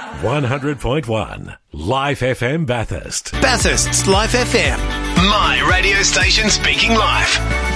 100.1 Life FM Bathurst. Bathurst's Life FM. My radio station speaking life.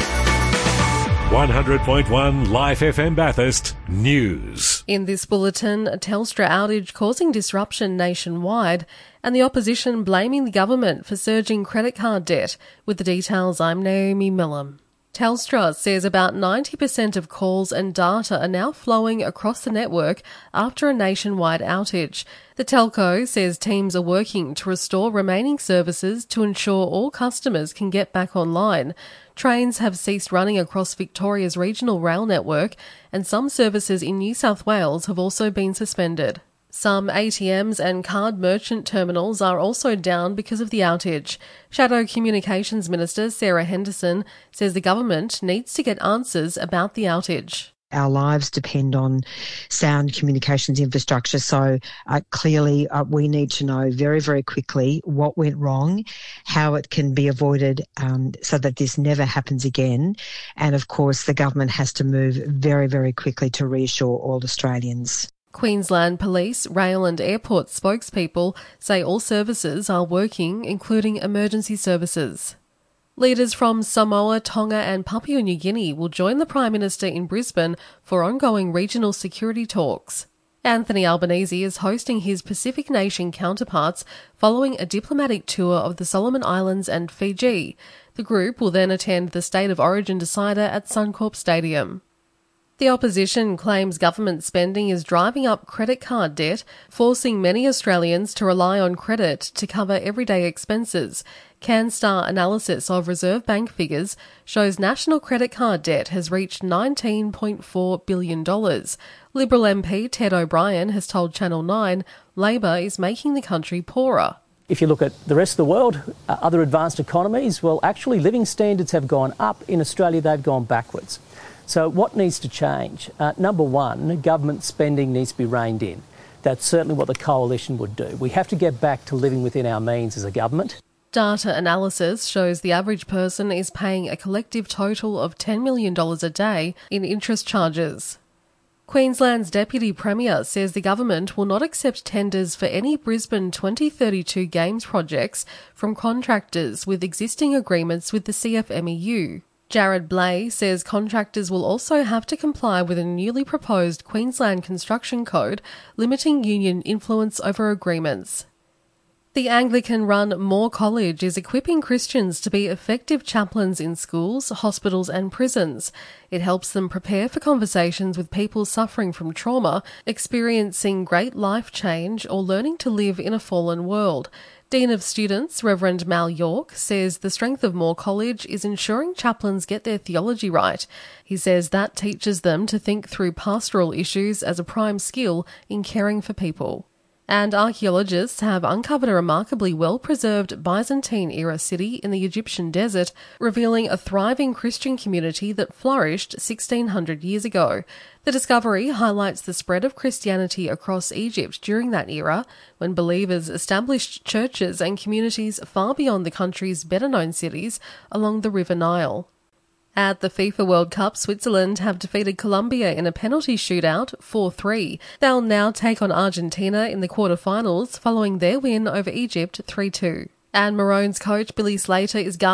100.1 Life FM Bathurst News. In this bulletin, a Telstra outage causing disruption nationwide and the opposition blaming the government for surging credit card debt. With the details, I'm Naomi Millam. Telstra says about 90% of calls and data are now flowing across the network after a nationwide outage. The telco says teams are working to restore remaining services to ensure all customers can get back online. Trains have ceased running across Victoria's regional rail network, and some services in New South Wales have also been suspended. Some ATMs and card merchant terminals are also down because of the outage. Shadow Communications Minister Sarah Henderson says the government needs to get answers about the outage. Our lives depend on sound communications infrastructure, so clearly we need to know very, very quickly what went wrong, how it can be avoided so that this never happens again. And of course, the government has to move very, very quickly to reassure all Australians. Queensland Police, Rail and Airport spokespeople say all services are working, including emergency services. Leaders from Samoa, Tonga and Papua New Guinea will join the Prime Minister in Brisbane for ongoing regional security talks. Anthony Albanese is hosting his Pacific nation counterparts following a diplomatic tour of the Solomon Islands and Fiji. The group will then attend the State of Origin decider at Suncorp Stadium. The opposition claims government spending is driving up credit card debt, forcing many Australians to rely on credit to cover everyday expenses. CanStar analysis of Reserve Bank figures shows national credit card debt has reached $19.4 billion. Liberal MP Ted O'Brien has told Channel 9 Labor is making the country poorer. If you look at the rest of the world, other advanced economies, well, actually living standards have gone up. In Australia, they've gone backwards. So what needs to change? Number one, government spending needs to be reined in. That's certainly what the coalition would do. We have to get back to living within our means as a government. Data analysis shows the average person is paying a collective total of $10 million a day in interest charges. Queensland's Deputy Premier says the government will not accept tenders for any Brisbane 2032 Games projects from contractors with existing agreements with the CFMEU. Jared Blay says contractors will also have to comply with a newly proposed Queensland Construction Code limiting union influence over agreements. The Anglican-run Moore College is equipping Christians to be effective chaplains in schools, hospitals and prisons. It helps them prepare for conversations with people suffering from trauma, experiencing great life change or learning to live in a fallen world. Dean of Students, Reverend Mal York, says the strength of Moore College is ensuring chaplains get their theology right. He says that teaches them to think through pastoral issues as a prime skill in caring for people. And archaeologists have uncovered a remarkably well-preserved Byzantine-era city in the Egyptian desert, revealing a thriving Christian community that flourished 1,600 years ago. The discovery highlights the spread of Christianity across Egypt during that era, when believers established churches and communities far beyond the country's better-known cities along the River Nile. At the FIFA World Cup, Switzerland have defeated Colombia in a penalty shootout 4-3. They'll now take on Argentina in the quarterfinals following their win over Egypt 3-2. And Maroons coach Billy Slater is